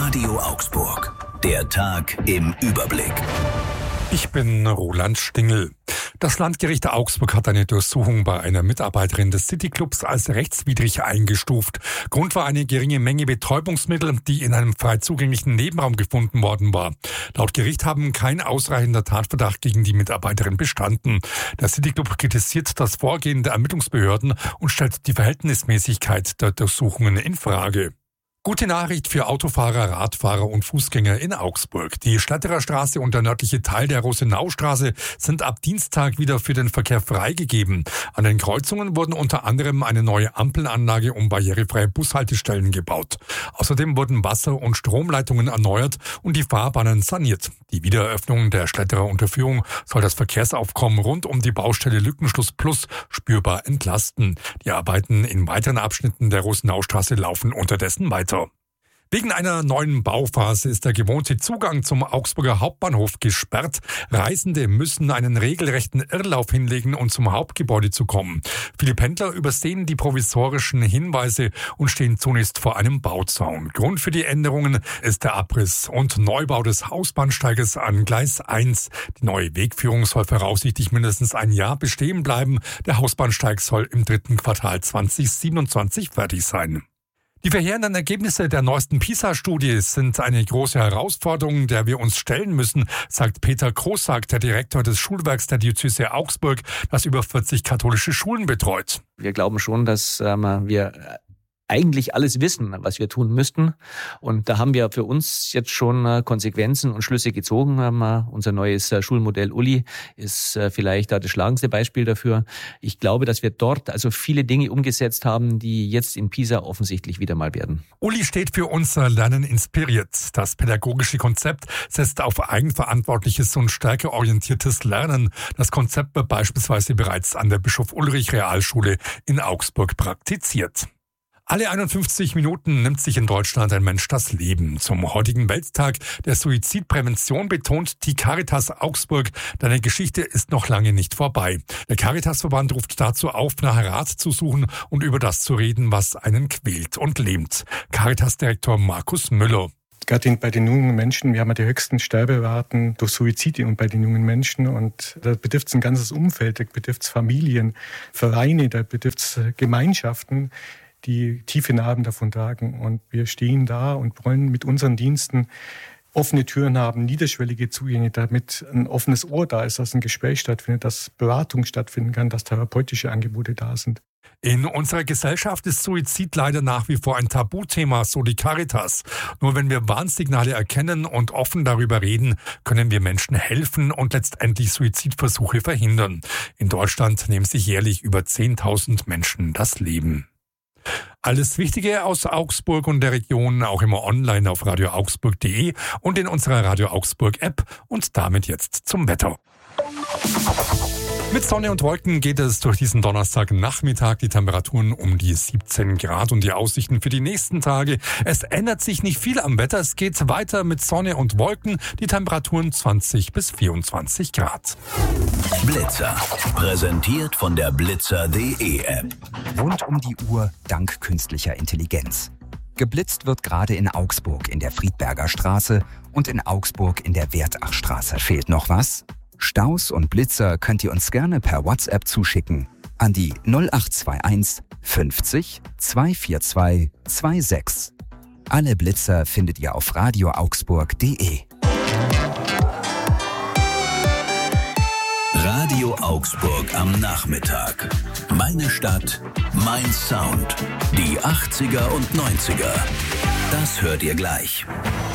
Radio Augsburg. Der Tag im Überblick. Ich bin Roland Stingel. Das Landgericht Augsburg hat eine Durchsuchung bei einer Mitarbeiterin des Cityclubs als rechtswidrig eingestuft. Grund war eine geringe Menge Betäubungsmittel, die in einem frei zugänglichen Nebenraum gefunden worden war. Laut Gericht haben kein ausreichender Tatverdacht gegen die Mitarbeiterin bestanden. Der Cityclub kritisiert das Vorgehen der Ermittlungsbehörden und stellt die Verhältnismäßigkeit der Durchsuchungen in Frage. Gute Nachricht für Autofahrer, Radfahrer und Fußgänger in Augsburg. Die Schletterer Straße und der nördliche Teil der Rosenaustraße sind ab Dienstag wieder für den Verkehr freigegeben. An den Kreuzungen wurden unter anderem eine neue Ampelanlage und barrierefreie Bushaltestellen gebaut. Außerdem wurden Wasser- und Stromleitungen erneuert und die Fahrbahnen saniert. Die Wiedereröffnung der Schletterer Unterführung soll das Verkehrsaufkommen rund um die Baustelle Lückenschluss Plus spürbar entlasten. Die Arbeiten in weiteren Abschnitten der Rosenaustraße laufen unterdessen weiter. Wegen einer neuen Bauphase ist der gewohnte Zugang zum Augsburger Hauptbahnhof gesperrt. Reisende müssen einen regelrechten Irrlauf hinlegen, um zum Hauptgebäude zu kommen. Viele Pendler übersehen die provisorischen Hinweise und stehen zunächst vor einem Bauzaun. Grund für die Änderungen ist der Abriss und Neubau des Hausbahnsteiges an Gleis 1. Die neue Wegführung soll voraussichtlich mindestens ein Jahr bestehen bleiben. Der Hausbahnsteig soll im 3. Quartal 2027 fertig sein. Die verheerenden Ergebnisse der neuesten PISA-Studie sind eine große Herausforderung, der wir uns stellen müssen, sagt Peter Krosak, der Direktor des Schulwerks der Diözese Augsburg, das über 40 katholische Schulen betreut. Wir glauben schon, dass wir eigentlich alles wissen, was wir tun müssten. Und da haben wir für uns jetzt schon Konsequenzen und Schlüsse gezogen. Unser neues Schulmodell Uli ist vielleicht das schlagendste Beispiel dafür. Ich glaube, dass wir dort also viele Dinge umgesetzt haben, die jetzt in Pisa offensichtlich wieder mal werden. Uli steht für unser Lernen inspiriert. Das pädagogische Konzept setzt auf eigenverantwortliches und stärkeorientiertes Lernen. Das Konzept wird beispielsweise bereits an der Bischof-Ulrich-Realschule in Augsburg praktiziert. Alle 51 Minuten nimmt sich in Deutschland ein Mensch das Leben. Zum heutigen Welttag der Suizidprävention betont die Caritas Augsburg, deine Geschichte ist noch lange nicht vorbei. Der Caritasverband ruft dazu auf, nach Rat zu suchen und über das zu reden, was einen quält und lähmt. Caritas-Direktor Markus Müller. Gerade bei den jungen Menschen, wir haben ja die höchsten Sterberaten durch Suizide und bei den jungen Menschen. Und da betrifft es ein ganzes Umfeld, da betrifft es Familien, Vereine, da betrifft es Gemeinschaften, die tiefe Narben davon tragen. Und wir stehen da und wollen mit unseren Diensten offene Türen haben, niederschwellige Zugänge, damit ein offenes Ohr da ist, dass ein Gespräch stattfindet, dass Beratung stattfinden kann, dass therapeutische Angebote da sind. In unserer Gesellschaft ist Suizid leider nach wie vor ein Tabuthema, so die Caritas. Nur wenn wir Warnsignale erkennen und offen darüber reden, können wir Menschen helfen und letztendlich Suizidversuche verhindern. In Deutschland nehmen sich jährlich über 10.000 Menschen das Leben. Alles Wichtige aus Augsburg und der Region auch immer online auf radioaugsburg.de und in unserer Radio Augsburg App und damit jetzt zum Wetter. Mit Sonne und Wolken geht es durch diesen Donnerstagnachmittag, die Temperaturen um die 17 Grad und die Aussichten für die nächsten Tage. Es ändert sich nicht viel am Wetter, es geht weiter mit Sonne und Wolken, die Temperaturen 20 bis 24 Grad. Blitzer, präsentiert von der Blitzer.de App. Rund um die Uhr dank künstlicher Intelligenz. Geblitzt wird gerade in Augsburg in der Friedberger Straße und in Augsburg in der Wertachstraße. Fehlt noch was? Staus und Blitzer könnt ihr uns gerne per WhatsApp zuschicken an die 0821 50 242 26. Alle Blitzer findet ihr auf radioaugsburg.de. Radio Augsburg am Nachmittag. Meine Stadt, mein Sound. Die 80er und 90er. Das hört ihr gleich.